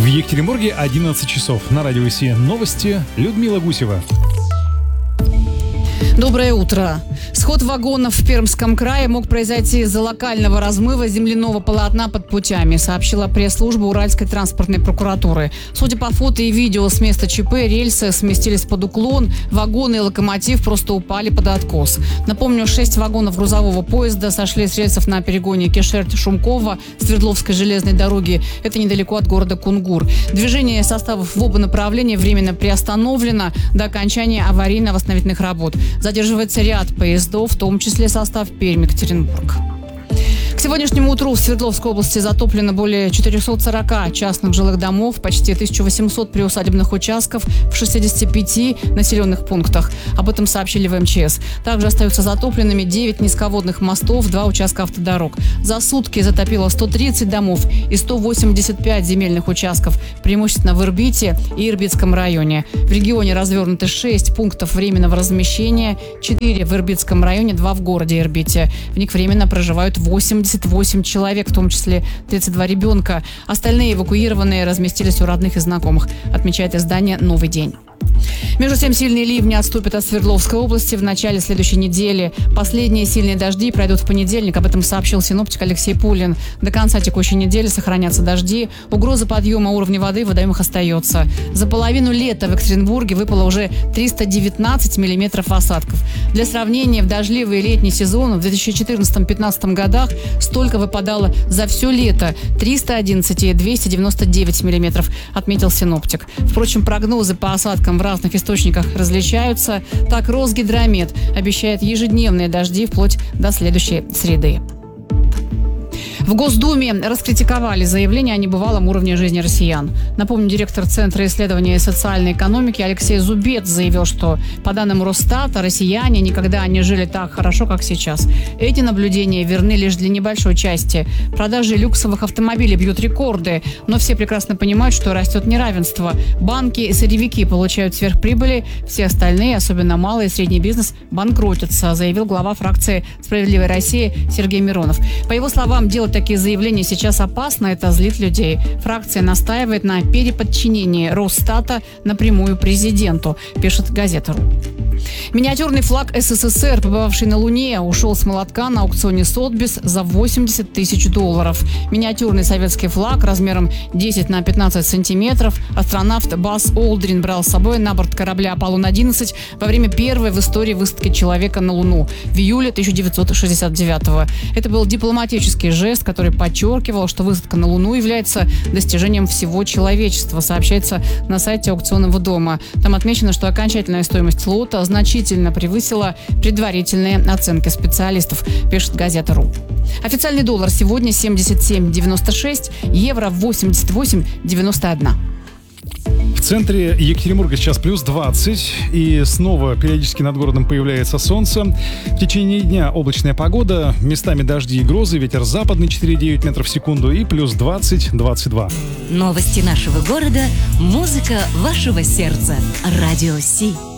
В Екатеринбурге 11 часов. На радио ИСИ новости. Людмила Гусева. Доброе утро. Сход вагонов в Пермском крае мог произойти из-за локального размыва земляного полотна под путями, сообщила пресс-служба Уральской транспортной прокуратуры. Судя по фото и видео с места ЧП, рельсы сместились под уклон, вагоны и локомотив просто упали под откос. Напомню, 6 вагонов грузового поезда сошли с рельсов на перегоне Кишер-Шумкова Свердловской железной дороги. Это недалеко от города Кунгур. Движение составов в оба направления временно приостановлено до окончания аварийно-восстановительных работ. Задерживается ряд поездов, в том числе состав Пермь-Екатеринбург. К сегодняшнему утру в Свердловской области затоплено более 440 частных жилых домов, почти 1800 приусадебных участков в 65 населенных пунктах. Об этом сообщили в МЧС. Также остаются затопленными 9 низководных мостов, 2 участка автодорог. За сутки затопило 130 домов и 185 земельных участков, преимущественно в Ирбите и Ирбитском районе. В регионе развернуты 6 пунктов временного размещения, 4 в Ирбитском районе, 2 в городе Ирбите. В них временно проживают 88 человек, в том числе 32 ребенка. Остальные эвакуированные разместились у родных и знакомых, отмечает издание «Новый день». Между тем, сильные ливни отступят от Свердловской области в начале следующей недели. Последние сильные дожди пройдут в понедельник. Об этом сообщил синоптик Алексей Пулин. До конца текущей недели сохранятся дожди. Угроза подъема уровня воды в водоемах остается. За половину лета в Екатеринбурге выпало уже 319 миллиметров осадков. Для сравнения, в дождливый летний сезон в 2014-2015 годах столько выпадало за все лето – 311 и 299 миллиметров, отметил синоптик. Впрочем, прогнозы по осадкам в разных источниках различаются. Так, Росгидромет обещает ежедневные дожди вплоть до следующей среды. В Госдуме раскритиковали заявление о небывалом уровне жизни россиян. Напомню, директор Центра исследований социальной экономики Алексей Зубец заявил, что по данным Росстата россияне никогда не жили так хорошо, как сейчас. Эти наблюдения верны лишь для небольшой части. Продажи люксовых автомобилей бьют рекорды, но все прекрасно понимают, что растет неравенство. Банки и сырьевики получают сверхприбыли, все остальные, особенно малый и средний бизнес, банкротятся, заявил глава фракции «Справедливая Россия» Сергей Миронов. По его словам, делать такие заявления сейчас опасно, это злит людей. Фракция настаивает на переподчинении Росстата напрямую президенту, пишет газета.ру. Миниатюрный флаг СССР, побывавший на Луне, ушел с молотка на аукционе Сотбис за $80 тысяч. Миниатюрный советский флаг размером 10 на 15 сантиметров астронавт Базз Олдрин брал с собой на борт корабля «Аполлон-11» во время первой в истории высадки человека на Луну в июле 1969-го. Это был дипломатический жест, который подчеркивал, что высадка на Луну является достижением всего человечества, сообщается на сайте аукционного дома. Там отмечено, что окончательная стоимость лота значительно превысила предварительные оценки специалистов, пишет газета.ру. Официальный доллар сегодня 77,96, евро 88,91. В центре Екатеринбурга сейчас плюс 20, и снова периодически над городом появляется солнце. В течение дня облачная погода, местами дожди и грозы, ветер западный 4,9 метров в секунду и плюс 20-22. Новости нашего города, музыка вашего сердца. Радио Си.